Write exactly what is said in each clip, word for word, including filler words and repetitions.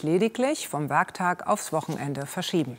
lediglich vom Werktag aufs Wochenende verschieben.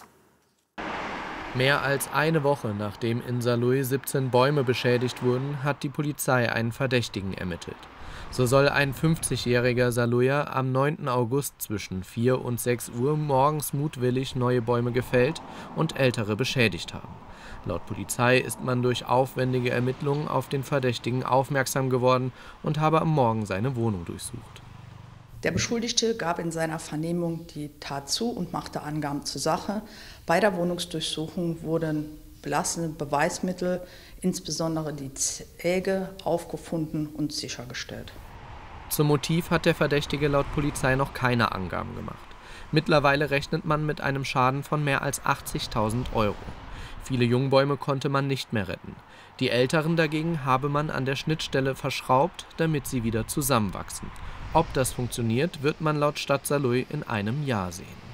Mehr als eine Woche nachdem in Saarlouis siebzehn Bäume beschädigt wurden, hat die Polizei einen Verdächtigen ermittelt. So soll ein fünfzigjähriger Saarlouier am neunten August zwischen vier und sechs Uhr morgens mutwillig neue Bäume gefällt und ältere beschädigt haben. Laut Polizei ist man durch aufwendige Ermittlungen auf den Verdächtigen aufmerksam geworden und habe am Morgen seine Wohnung durchsucht. Der Beschuldigte gab in seiner Vernehmung die Tat zu und machte Angaben zur Sache. Bei der Wohnungsdurchsuchung wurden belastende Beweismittel, insbesondere die Säge, aufgefunden und sichergestellt. Zum Motiv hat der Verdächtige laut Polizei noch keine Angaben gemacht. Mittlerweile rechnet man mit einem Schaden von mehr als achtzigtausend Euro. Viele Jungbäume konnte man nicht mehr retten. Die älteren dagegen habe man an der Schnittstelle verschraubt, damit sie wieder zusammenwachsen. Ob das funktioniert, wird man laut Stadt Saarlouis in einem Jahr sehen.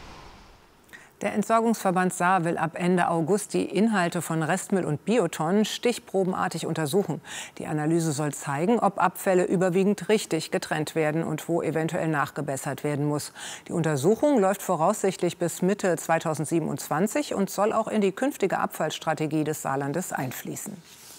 Der Entsorgungsverband Saar will ab Ende August die Inhalte von Restmüll und Biotonnen stichprobenartig untersuchen. Die Analyse soll zeigen, ob Abfälle überwiegend richtig getrennt werden und wo eventuell nachgebessert werden muss. Die Untersuchung läuft voraussichtlich bis Mitte zweitausendsiebenundzwanzig und soll auch in die künftige Abfallstrategie des Saarlandes einfließen.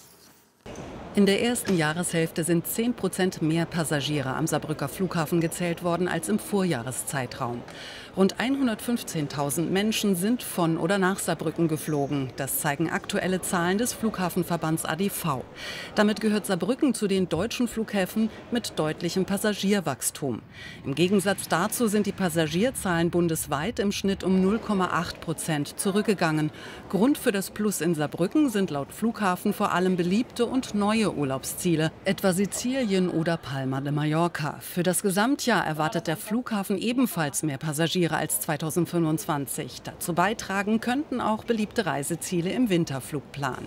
In der ersten Jahreshälfte sind zehn Prozent mehr Passagiere am Saarbrücker Flughafen gezählt worden als im Vorjahreszeitraum. Rund hundertfünfzehntausend Menschen sind von oder nach Saarbrücken geflogen. Das zeigen aktuelle Zahlen des Flughafenverbands A D V. Damit gehört Saarbrücken zu den deutschen Flughäfen mit deutlichem Passagierwachstum. Im Gegensatz dazu sind die Passagierzahlen bundesweit im Schnitt um null Komma acht Prozent zurückgegangen. Grund für das Plus in Saarbrücken sind laut Flughafen vor allem beliebte und neue Urlaubsziele, etwa Sizilien oder Palma de Mallorca. Für das Gesamtjahr erwartet der Flughafen ebenfalls mehr Passagiere als zweitausendfünfundzwanzig. Dazu beitragen könnten auch beliebte Reiseziele im Winterflugplan.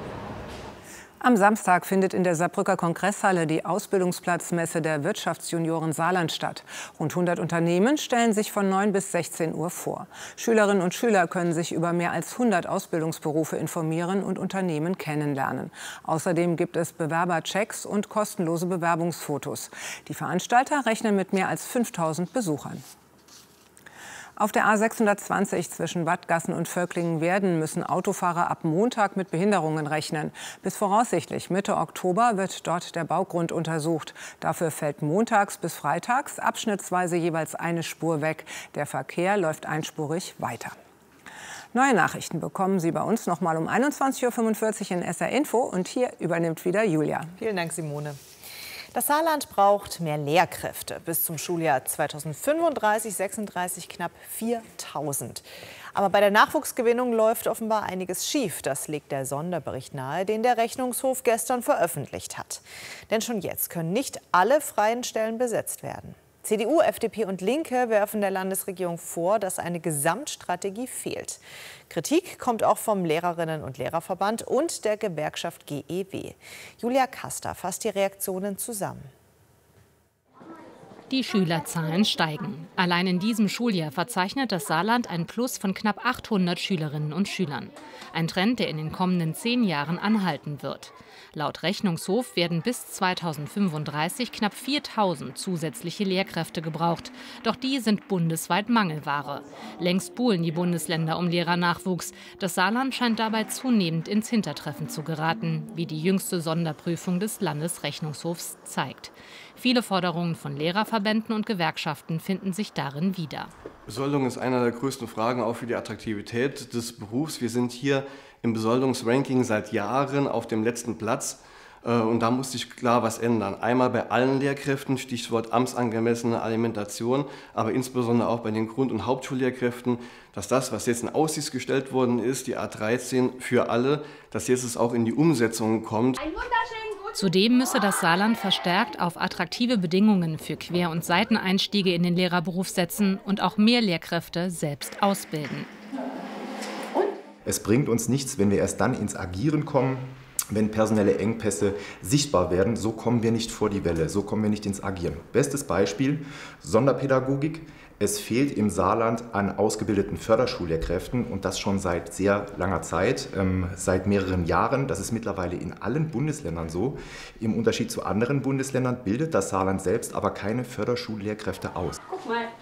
Am Samstag findet in der Saarbrücker Kongresshalle die Ausbildungsplatzmesse der Wirtschaftsjunioren Saarland statt. Rund hundert Unternehmen stellen sich von neun bis sechzehn Uhr vor. Schülerinnen und Schüler können sich über mehr als hundert Ausbildungsberufe informieren und Unternehmen kennenlernen. Außerdem gibt es Bewerberchecks und kostenlose Bewerbungsfotos. Die Veranstalter rechnen mit mehr als fünftausend Besuchern. Auf der A sechshundertzwanzig zwischen Wattgassen und Völklingen-Werden müssen Autofahrer ab Montag mit Behinderungen rechnen. Bis voraussichtlich Mitte Oktober wird dort der Baugrund untersucht. Dafür fällt montags bis freitags abschnittsweise jeweils eine Spur weg. Der Verkehr läuft einspurig weiter. Neue Nachrichten bekommen Sie bei uns noch mal um einundzwanzig Uhr fünfundvierzig in S R Info. Und hier übernimmt wieder Julia. Vielen Dank, Simone. Das Saarland braucht mehr Lehrkräfte. Bis zum Schuljahr zweitausendfünfunddreißig sechsunddreißig knapp viertausend. Aber bei der Nachwuchsgewinnung läuft offenbar einiges schief. Das legt der Sonderbericht nahe, den der Rechnungshof gestern veröffentlicht hat. Denn schon jetzt können nicht alle freien Stellen besetzt werden. C D U, F D P und Linke werfen der Landesregierung vor, dass eine Gesamtstrategie fehlt. Kritik kommt auch vom Lehrerinnen- und Lehrerverband und der Gewerkschaft G E W. Julia Kaster fasst die Reaktionen zusammen. Die Schülerzahlen steigen. Allein in diesem Schuljahr verzeichnet das Saarland ein Plus von knapp achthundert Schülerinnen und Schülern. Ein Trend, der in den kommenden zehn Jahren anhalten wird. Laut Rechnungshof werden bis zweitausendfünfunddreißig knapp viertausend zusätzliche Lehrkräfte gebraucht. Doch die sind bundesweit Mangelware. Längst buhlen die Bundesländer um Lehrernachwuchs. Das Saarland scheint dabei zunehmend ins Hintertreffen zu geraten, wie die jüngste Sonderprüfung des Landesrechnungshofs zeigt. Viele Forderungen von Lehrerverbänden und Gewerkschaften finden sich darin wieder. Besoldung ist einer der größten Fragen auch für die Attraktivität des Berufs. Wir sind hier im Besoldungsranking seit Jahren auf dem letzten Platz. Und da muss sich klar was ändern. Einmal bei allen Lehrkräften, Stichwort amtsangemessene Alimentation, aber insbesondere auch bei den Grund- und Hauptschullehrkräften, dass das, was jetzt in Aussicht gestellt worden ist, die A dreizehn für alle, dass jetzt es auch in die Umsetzung kommt. Zudem müsse das Saarland verstärkt auf attraktive Bedingungen für Quer- und Seiteneinstiege in den Lehrerberuf setzen und auch mehr Lehrkräfte selbst ausbilden. Es bringt uns nichts, wenn wir erst dann ins Agieren kommen, wenn personelle Engpässe sichtbar werden. So kommen wir nicht vor die Welle, so kommen wir nicht ins Agieren. Bestes Beispiel, Sonderpädagogik. Es fehlt im Saarland an ausgebildeten Förderschullehrkräften und das schon seit sehr langer Zeit, ähm, seit mehreren Jahren. Das ist mittlerweile in allen Bundesländern so. Im Unterschied zu anderen Bundesländern bildet das Saarland selbst aber keine Förderschullehrkräfte aus. Guck mal.